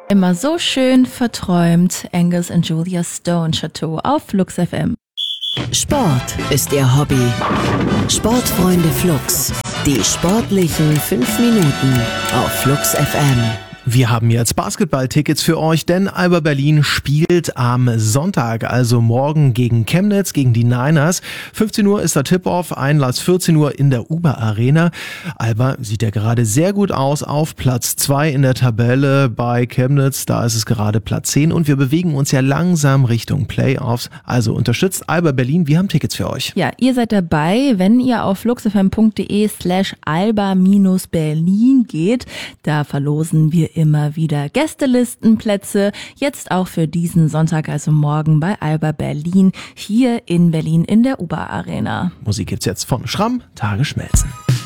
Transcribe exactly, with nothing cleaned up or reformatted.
Immer so schön verträumt. Angus und Julia Stone Chateau auf Flux F M. Sport ist ihr Hobby. Sportfreunde Flux. Die sportlichen fünf Minuten auf Flux F M. Wir haben jetzt Basketballtickets für euch, denn Alba Berlin spielt am Sonntag, also morgen gegen Chemnitz, gegen die Niners. fünfzehn Uhr ist der Tip-Off, Einlass vierzehn Uhr in der Uber Arena. Alba sieht ja gerade sehr gut aus, auf Platz zwei in der Tabelle bei Chemnitz, da ist es gerade Platz zehn und wir bewegen uns ja langsam Richtung Playoffs. Also unterstützt Alba Berlin, wir haben Tickets für euch. Ja, ihr seid dabei, wenn ihr auf fluxfm.de slash alba-berlin geht. Da verlosen wir immer wieder Gästelistenplätze, jetzt auch für diesen Sonntag, also morgen bei Alba Berlin, hier in Berlin in der Uber Arena. Musik gibt's jetzt von Schramm, Tage schmelzen.